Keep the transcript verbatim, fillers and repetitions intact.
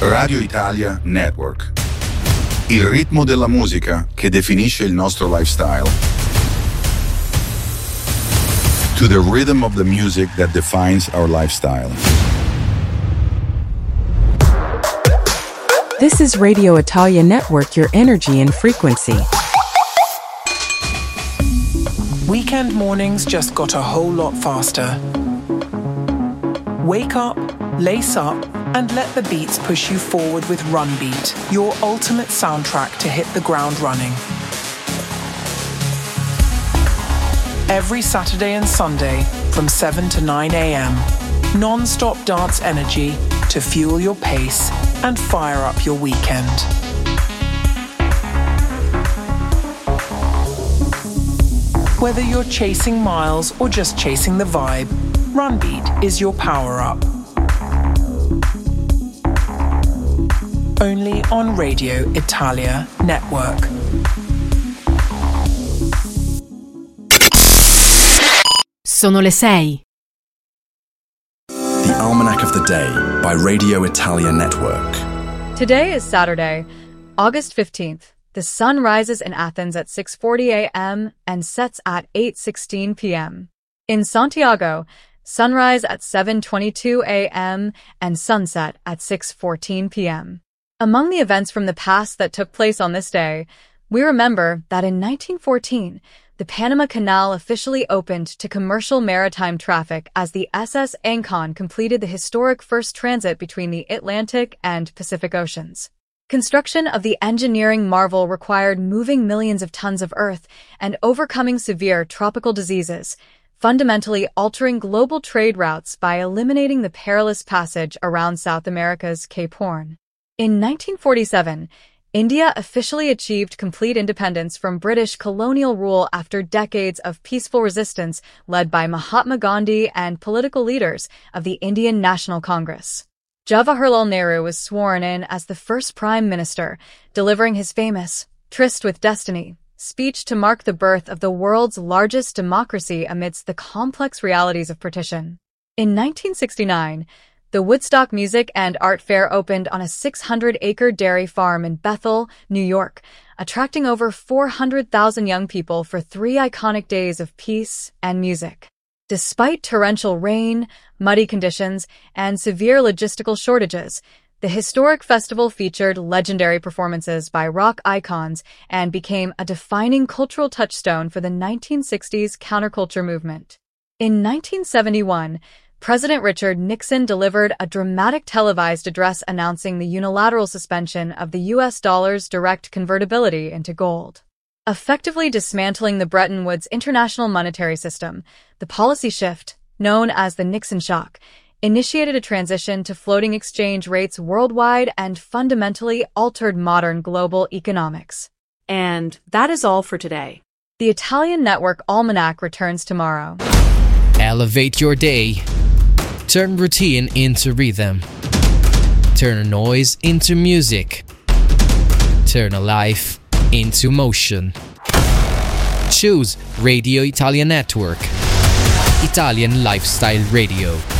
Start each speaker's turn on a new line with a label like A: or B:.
A: Radio Italia Network. Il ritmo della musica che definisce il nostro lifestyle. To the rhythm of the music that defines our lifestyle.
B: This is Radio Italia Network, your energy and frequency.
C: Weekend mornings just got a whole lot faster. Wake up, lace up, and let the beats push you forward with Run Beat, your ultimate soundtrack to hit the ground running. Every Saturday and Sunday from seven to nine a.m. Non-stop dance energy to fuel your pace and fire up your weekend. Whether you're chasing miles or just chasing the vibe, Run Beat is your power-up. Only on Radio Italia Network.
D: Sono le sei.
E: The Almanac of the Day by Radio Italia Network.
F: Today is Saturday, August fifteenth. The sun rises in Athens at six forty a.m. and sets at eight sixteen p.m. In Santiago, sunrise at seven twenty-two a.m. and sunset at six fourteen p.m. Among the events from the past that took place on this day, we remember that in nineteen fourteen, the Panama Canal officially opened to commercial maritime traffic as the S S Ancon completed the historic first transit between the Atlantic and Pacific Oceans. Construction of the engineering marvel required moving millions of tons of earth and overcoming severe tropical diseases, fundamentally altering global trade routes by eliminating the perilous passage around South America's Cape Horn. In nineteen forty-seven, India officially achieved complete independence from British colonial rule after decades of peaceful resistance led by Mahatma Gandhi and political leaders of the Indian National Congress. Jawaharlal Nehru was sworn in as the first Prime Minister, delivering his famous Tryst with Destiny speech to mark the birth of the world's largest democracy amidst the complex realities of partition. In nineteen sixty-nine, the Woodstock Music and Art Fair opened on a six hundred acre dairy farm in Bethel, New York, attracting over four hundred thousand young people for three iconic days of peace and music. Despite torrential rain, muddy conditions, and severe logistical shortages, the historic festival featured legendary performances by rock icons and became a defining cultural touchstone for the nineteen sixties counterculture movement. In nineteen seventy-one, President Richard Nixon delivered a dramatic televised address announcing the unilateral suspension of the U S dollar's direct convertibility into gold. Effectively dismantling the Bretton Woods international monetary system, the policy shift, known as the Nixon shock, initiated a transition to floating exchange rates worldwide and fundamentally altered modern global economics.
D: And that is all for today.
F: The Italian Network Almanac returns tomorrow.
G: Elevate your day. Turn routine into rhythm. Turn noise into music. Turn a life into motion. Choose Radio Italia Network. Italian Lifestyle Radio.